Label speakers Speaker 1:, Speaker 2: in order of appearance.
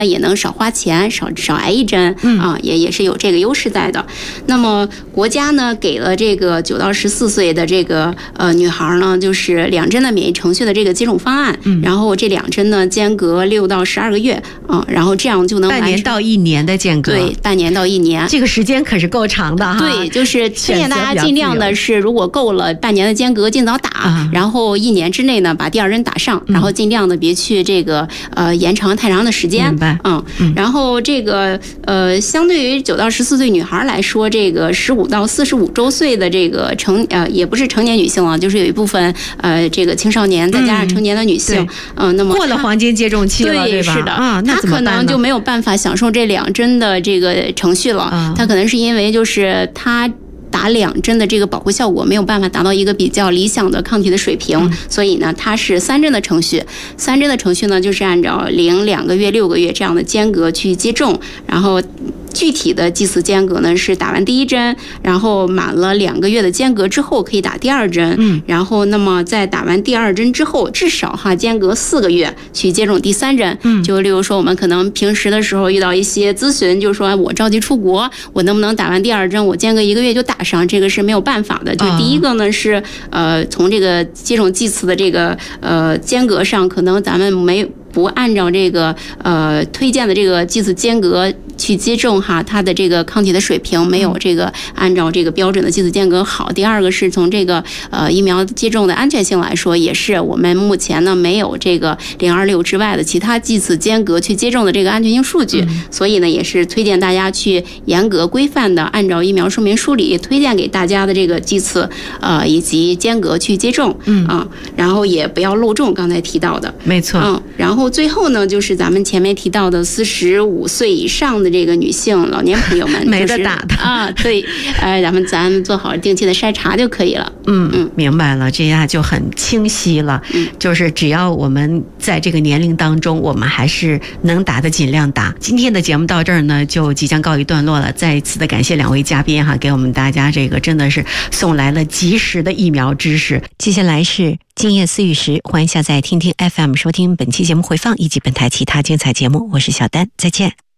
Speaker 1: 也能少花钱，少挨一针啊，也是有这个优势在的。那么国家呢给了这个9到14岁的这个女孩呢，就是2针的免疫程序的这个接种方案，然后这2针呢间隔6到12个月啊，然后这样就能
Speaker 2: 半年到1年的间隔，
Speaker 1: 对，半年到1年，
Speaker 2: 这个时间可是够长的哈。
Speaker 1: 对，就是推荐大家尽量的是，如果够了半年的间隔，尽早打，然后1年之内呢把第2针打上，然后尽量的别去这个延长太长的时间。
Speaker 2: 明白。
Speaker 1: 然后这个相对于9到14岁女孩来说，这个15到45周岁的这个也不是成年女性了，就是有一部分这个青少年再加上成年的女性，那么
Speaker 2: 过了黄金接种期了，对吧？
Speaker 1: 是的
Speaker 2: 那
Speaker 1: 她可能就没有办法享受这2针的这个程序了。她可能是因为就是她打2针的这个保护效果没有办法达到一个比较理想的抗体的水平，所以呢，它是3针的程序。3针的程序呢，就是按照0、2个月、6个月这样的间隔去接种，然后具体的剂次间隔呢是打完第1针，然后满了2个月的间隔之后可以打第2针，然后那么在打完第2针之后，至少间隔4个月去接种第3针。就例如说我们可能平时的时候遇到一些咨询，就是说我着急出国，我能不能打完第2针，我间隔1个月就打上？这个是没有办法的。就第一个呢是从这个接种剂次的这个间隔上，可能咱们不按照这个推荐的这个剂次间隔去接种它的这个抗体的水平没有这个按照这个标准的剂次间隔好。第二个是从这个疫苗接种的安全性来说，也是我们目前呢没有这个026之外的其他剂次间隔去接种的这个安全性数据，所以呢也是推荐大家去严格规范的按照疫苗说明书里推荐给大家的这个剂次以及间隔去接种，然后也不要漏种刚才提到的，
Speaker 2: 没错，
Speaker 1: 然后最后呢，就是咱们前面提到的45岁以上的这个女性老年朋友们，
Speaker 2: 没得打的
Speaker 1: 对，咱们做好定期的筛查就可以了。
Speaker 2: 明白了，这样就很清晰了。就是只要我们在这个年龄当中，我们还是能打的尽量打。今天的节目到这儿呢，就即将告一段落了。再一次的感谢2位嘉宾给我们大家这个真的是送来了及时的疫苗知识。接下来是今夜思语时，欢迎下载听听 FM 收听本期节目回放以及本台其他精彩节目。我是小丹，再见。